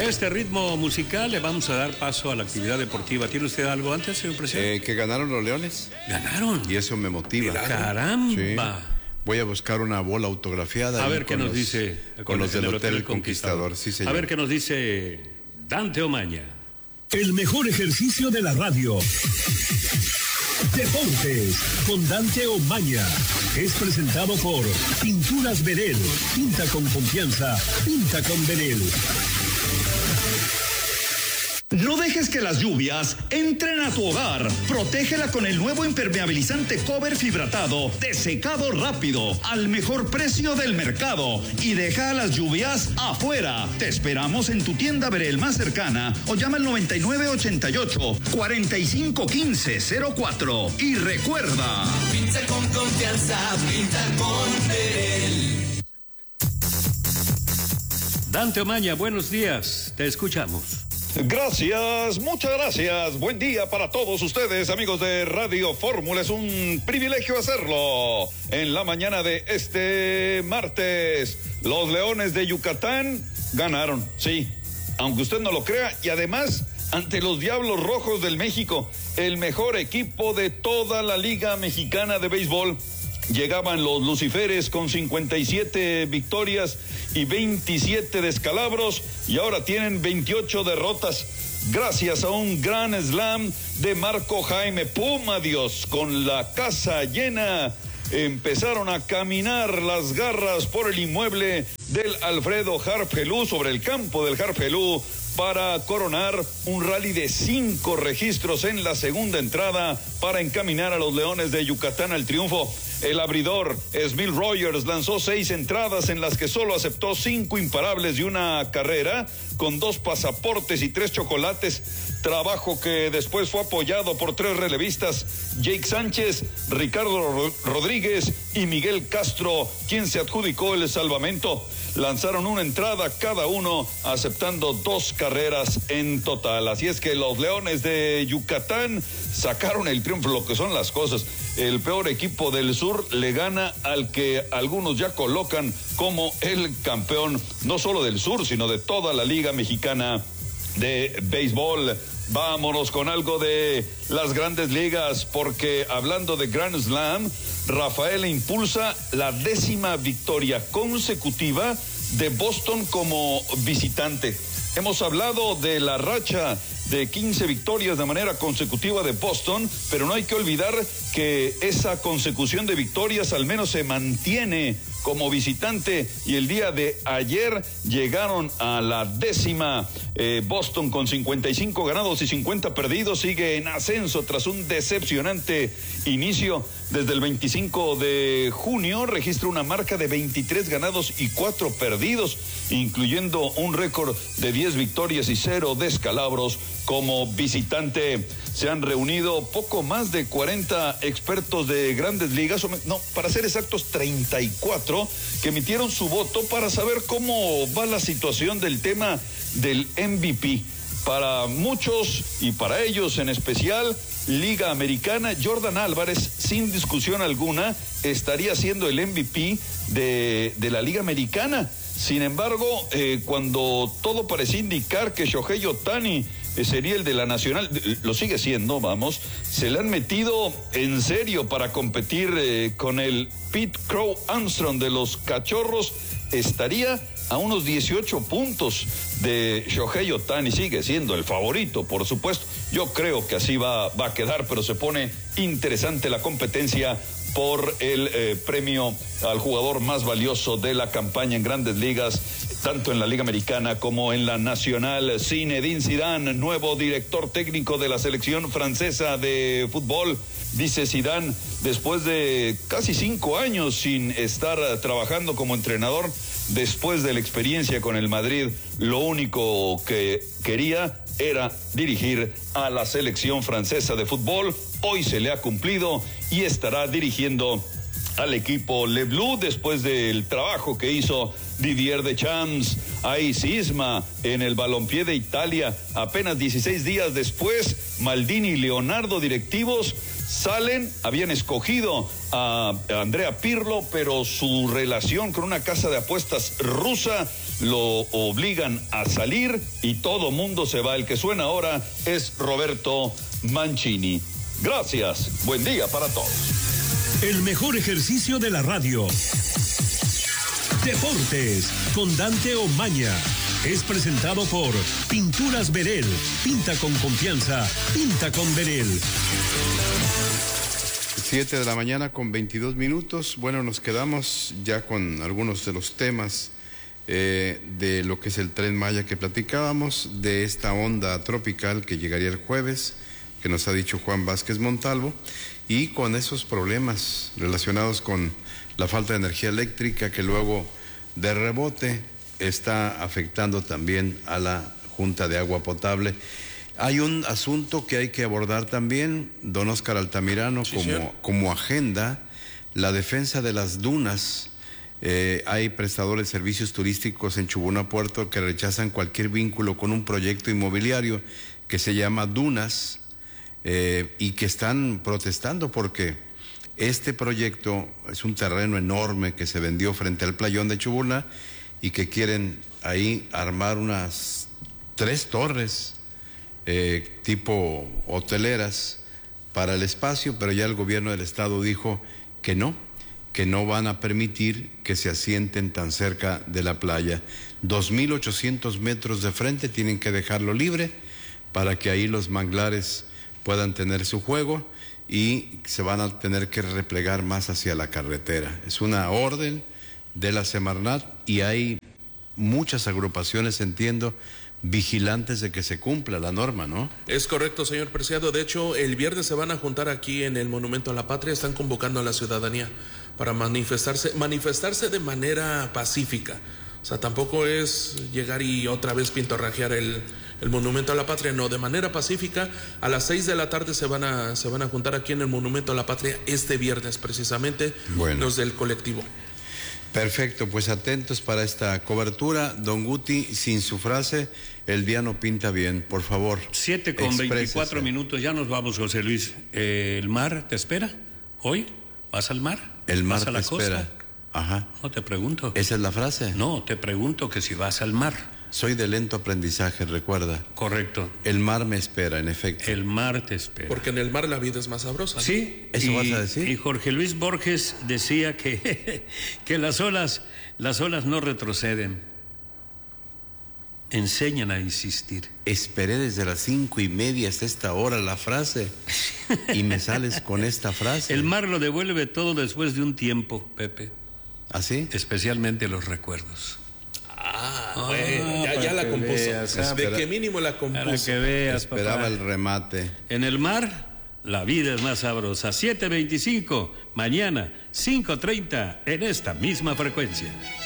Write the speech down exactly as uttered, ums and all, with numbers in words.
este ritmo musical le vamos a dar paso a la actividad deportiva. ¿Tiene usted algo antes, señor presidente? Eh, que ganaron los Leones. ¿Ganaron? Y eso me motiva. ¡Caramba! Sí. Voy a buscar una bola autografiada. A ver qué nos los, dice... Con los del Hotel El Conquistador. Sí, señor. A ver qué nos dice Dante Omaña. El mejor ejercicio de la radio. Deportes con Dante Omaña. Es presentado por Pinturas Verel. Pinta con confianza. Pinta con Verel. No dejes que las lluvias entren a tu hogar. Protégela con el nuevo impermeabilizante Cover Fibratado de secado rápido al mejor precio del mercado y deja las lluvias afuera. Te esperamos en tu tienda Verel más cercana o llama al noventa y nueve ochenta y ocho, cuarenta y cinco quince cero cuatro y recuerda, pinta con confianza, pinta con Verel. Dante Omaña, buenos días, te escuchamos. Gracias, muchas gracias. Buen día para todos ustedes, amigos de Radio Fórmula. Es un privilegio hacerlo en la mañana de este martes. Los Leones de Yucatán ganaron, sí, aunque usted no lo crea, y además ante los Diablos Rojos del México, el mejor equipo de toda la Liga Mexicana de Béisbol. Llegaban los Luciferes con cincuenta y siete victorias y veintisiete descalabros y ahora tienen veintiocho derrotas gracias a un gran slam de Marco Jaime Puma. Dios, con la casa llena empezaron a caminar las garras por el inmueble del Alfredo Harpelú, sobre el campo del Harpelú, para coronar un rally de cinco registros en la segunda entrada para encaminar a los Leones de Yucatán al triunfo. El abridor, Smil Rogers, lanzó seis entradas en las que solo aceptó cinco imparables y una carrera, con dos pasaportes y tres chocolates. Trabajo que después fue apoyado por tres relevistas, Jake Sánchez, Ricardo Rodríguez y Miguel Castro, quien se adjudicó el salvamento. Lanzaron una entrada cada uno, aceptando dos carreras en total. Así es que los Leones de Yucatán sacaron el triunfo, lo que son las cosas. El peor equipo del sur le gana al que algunos ya colocan como el campeón, no solo del sur, sino de toda la Liga Mexicana de Béisbol. Vámonos con algo de las grandes ligas, porque hablando de Grand Slam, Rafael impulsa la décima victoria consecutiva de Boston como visitante. Hemos hablado de la racha de quince victorias de manera consecutiva de Boston, pero no hay que olvidar que esa consecución de victorias al menos se mantiene como visitante, y el día de ayer llegaron a la décima. eh, Boston con cincuenta y cinco ganados y cincuenta perdidos sigue en ascenso tras un decepcionante inicio. Desde el veinticinco de junio registra una marca de veintitrés ganados y cuatro perdidos, incluyendo un récord de diez victorias y cero descalabros como visitante. Se han reunido poco más de cuarenta expertos de grandes ligas, no, para ser exactos treinta y cuatro, que emitieron su voto para saber cómo va la situación del tema del M V P. Para muchos y para ellos en especial, Liga Americana, Jordan Álvarez, sin discusión alguna, estaría siendo el M V P de, de la Liga Americana. Sin embargo, eh, cuando todo parecía indicar que Shohei Ohtani eh, sería el de la Nacional, lo sigue siendo, vamos, se le han metido en serio para competir eh, con el Pete Crow Armstrong de los Cachorros, estaría a unos dieciocho puntos de Shohei Ohtani. Sigue siendo el favorito, por supuesto. Yo creo que así va, va a quedar, pero se pone interesante la competencia por el eh, premio al jugador más valioso de la campaña en grandes ligas, tanto en la Liga Americana como en la Nacional. Zinedine Zidane, nuevo director técnico de la selección francesa de fútbol. Dice Zidane, después de casi cinco años sin estar trabajando como entrenador, después de la experiencia con el Madrid, lo único que quería era dirigir a la selección francesa de fútbol. Hoy se le ha cumplido y estará dirigiendo al equipo Le Bleu después del trabajo que hizo Didier Deschamps. Hay cisma en el balompié de Italia. Apenas dieciséis días después, Maldini y Leonardo, directivos, salen, habían escogido a Andrea Pirlo, pero su relación con una casa de apuestas rusa lo obligan a salir y todo mundo se va. El que suena ahora es Roberto Mancini. Gracias, buen día para todos. El mejor ejercicio de la radio. Deportes con Dante Omaña. Es presentado por Pinturas Verel. Pinta con confianza. Pinta con Verel. Siete de la mañana con veintidós minutos. Bueno, nos quedamos ya con algunos de los temas eh, de lo que es el Tren Maya que platicábamos, de esta onda tropical que llegaría el jueves, que nos ha dicho Juan Vázquez Montalvo, y con esos problemas relacionados con la falta de energía eléctrica que luego de rebote está afectando también a la Junta de Agua Potable. Hay un asunto que hay que abordar también, don Óscar Altamirano, sí, como, como agenda, la defensa de las dunas. Eh, hay prestadores de servicios turísticos en Chubuna Puerto que rechazan cualquier vínculo con un proyecto inmobiliario que se llama Dunas eh, y que están protestando porque este proyecto es un terreno enorme que se vendió frente al playón de Chubuna y que quieren ahí armar unas tres torres Eh, tipo hoteleras para el espacio, pero ya el gobierno del estado dijo que no, que no van a permitir que se asienten tan cerca de la playa. dos mil ochocientos metros de frente tienen que dejarlo libre para que ahí los manglares puedan tener su juego y se van a tener que replegar más hacia la carretera. Es una orden de la Semarnat y hay muchas agrupaciones, entiendo, vigilantes de que se cumpla la norma, ¿no? Es correcto, señor Preciado. De hecho, el viernes se van a juntar aquí en el Monumento a la Patria. Están convocando a la ciudadanía para manifestarse, manifestarse de manera pacífica. O sea, tampoco es llegar y otra vez pintorrajear el, el Monumento a la Patria. No, de manera pacífica. A las seis de la tarde se van a, se van a juntar aquí en el Monumento a la Patria este viernes, precisamente, bueno, los del colectivo. Perfecto, pues atentos para esta cobertura. Don Guti, sin su frase, el día no pinta bien, por favor. Siete con veinticuatro minutos, ya nos vamos, José Luis. Eh, ¿El mar te espera hoy? ¿Vas al mar? El mar ¿Vas a la te espera. costa? Ajá. No, te pregunto. ¿Esa es la frase? No, te pregunto que si vas al mar. Soy de lento aprendizaje, recuerda. Correcto. El mar me espera, en efecto. El mar te espera. Porque en el mar la vida es más sabrosa, ¿no? Sí. ¿Eso y, vas a decir? Y Jorge Luis Borges decía que, que las olas, las olas no retroceden. Enseñan a insistir. Esperé desde las cinco y media hasta esta hora la frase y me sales con esta frase. El mar lo devuelve todo después de un tiempo, Pepe. ¿Así? Especialmente los recuerdos. Ah, ah bueno, ya, ya la compuso. Veas, de espera, que mínimo la compuso. Para que veas, esperaba papá. El remate. En el mar, la vida es más sabrosa. siete veinticinco, mañana, cinco treinta, en esta misma frecuencia.